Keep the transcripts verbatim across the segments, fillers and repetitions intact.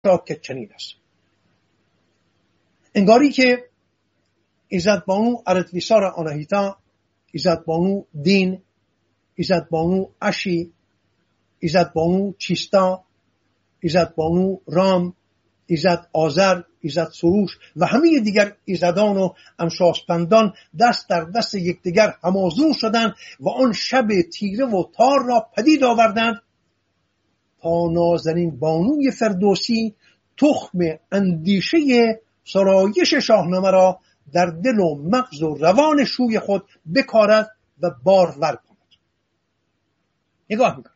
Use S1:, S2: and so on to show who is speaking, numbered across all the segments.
S1: را که چنین است. انگاری که ایزد بانو اردویسار آناهیتا، ایزد بانو دین، ایزد بانو اشی، ایزد بانو چیستا، ایزد بانو رام، ایزد آذر، ایزد سروش و همه دیگر ایزدان و امشاسپندان دست در دست یکدیگر همازون شدند و آن شب تیره و تار را پدید آوردند تا نازنین بانوی فردوسی تخم اندیشه سرایش شاهنامه را در دل و مغز و روان شوی خود بکارد و بارور کند. نگاه میکنید.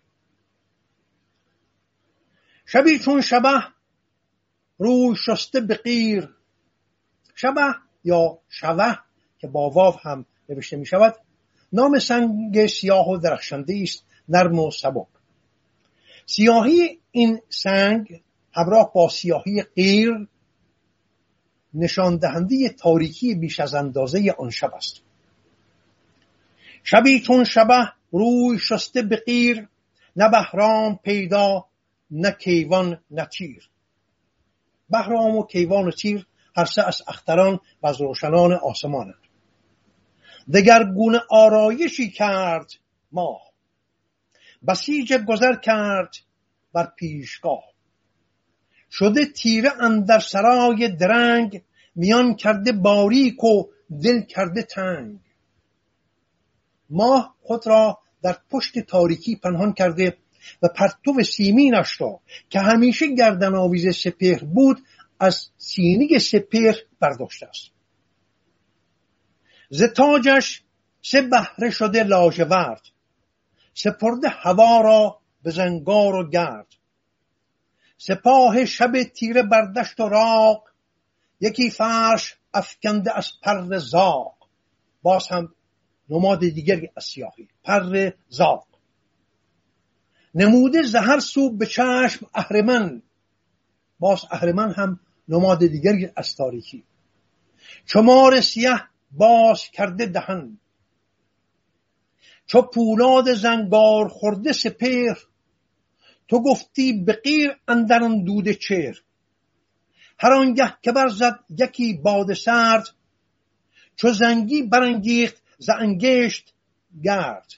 S1: شبی چون شبه روی شسته به قیر. شبه یا شوه که با واو هم نوشته می شود نام سنگ سیاه و درخشنده است، نرم و سبک. سیاهی این سنگ همراه با سیاهی قیر نشان دهنده تاریکی بیش از اندازه آن شب است. شبی چون شبه روی شسته به قیر، نه بهرام پیدا نه کیوان نه تیر. بهرام و کیوان و تیر هر سه از اختران و از روشنان آسمانند. دگرگونه آرایشی کرد ماه، بسیج گذر کرد بر پیشگاه. شده تیره اندر سرای درنگ، میان کرده باریک و دل کرده تنگ. ماه خود را در پشت تاریکی پنهان کرده و پرتو سیمینش را که همیشه گردن آویز سپهر بود از سینه سپهر برداشته است. ز تاجش سه بهره شده لاژورد، سپرده هوا را به زنگار و گرد. سپاه شب تیره بردشت و راق، یکی فرش افکنده از پر زاغ. باز هم نماد دیگری از سیاهی، پر زاغ. نموده زهر سو به چشم اهرمن. باز اهرمن هم نماد دیگری از تاریکی. چمار سیه باز کرده دهن، چو پولاد زنگار خورده سپهر. تو گفتی به قیر اندرون دود چهر. هر آنگه که برزد یکی باد سرد، چو زنگی برانگیخت ز انگشت گرد.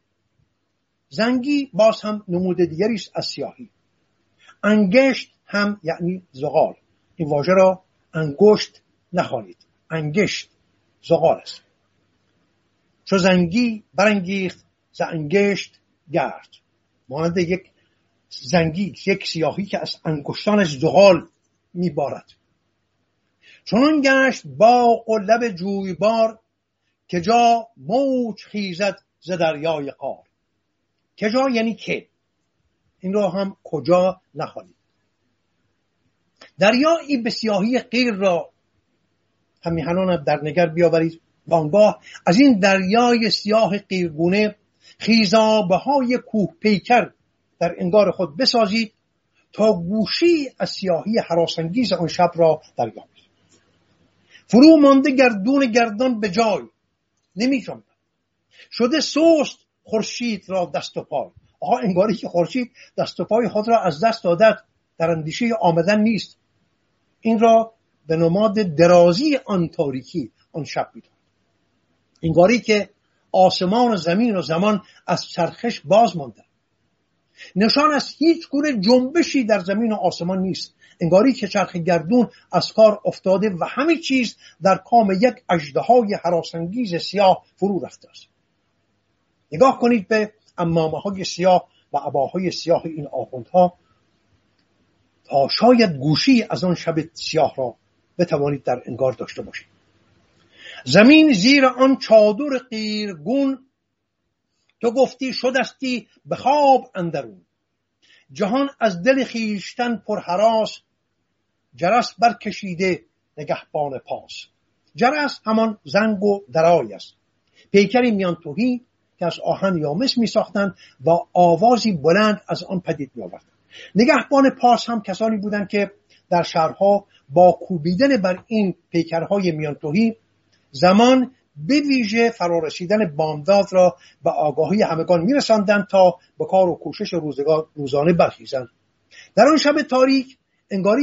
S1: زنگی باز هم نمود دیگری است از سیاهی. انگشت هم یعنی زغال. این واژه را انگشت نخوانید، انگشت زغال است. چو زنگی برانگیخت ز انگشت گرد، مانند یک زنگی، یک سیاهی که از انگشتانش زغال میبارد. چنان گشت باغ و لب جویبار، که جا موج خیزد ز دریای قار. که جا یعنی که، این رو هم کجا نخوانید. دریایی به سیاهی قیر را همیهنان در نگر بیاورید و آنگاه از این دریای سیاه قیرگونه خیزابه های کوه پیکر در انگار خود بسازید تا گوشی از سیاهی هراسانگیز آن شب را دریابید. فرو مانده گردون گردان به جای، نمی جنبد. شده سست خورشید را دست و پای. آها، انگاری که خورشید دست و پای خود را از دست دادد، در اندیشه آمدن نیست. این را به نماد درازی آن تاریکی آن شب می‌داند. انگاری که آسمان و زمین و زمان از چرخش باز مانده، نشان از هیچ گونه جنبشی در زمین و آسمان نیست. انگاری که چرخ گردون از کار افتاده و همه چیز در کام یک اژدهای هراسانگیز سیاه فرو رفته است. نگاه کنید به عمامه های سیاه و عباهای سیاه این آخوندها تا شاید گوشی از آن شب سیاه را بتوانید در انگار داشته باشید. زمین زیر آن چادر قیرگون، تو گفتی شدستی به خواب اندرون. جهان از دل خیشتن پر هراس، جرس برکشیده نگهبان پاس. جرس همان زنگ و درای است، پیکری میان تهی که از آهن یا مس می ساختند و آوازی بلند از آن پدید می آوردند. نگهبان پاس هم کسانی بودند که در شهرها با کوبیدن بر این پیکرهای میان تهی زمان به ویژه فرارسیدن بامداد را به آگاهی همگان می رساندند تا به کار و کوشش روزگار روزانه برخیزند. در آن شب تاریک انگاری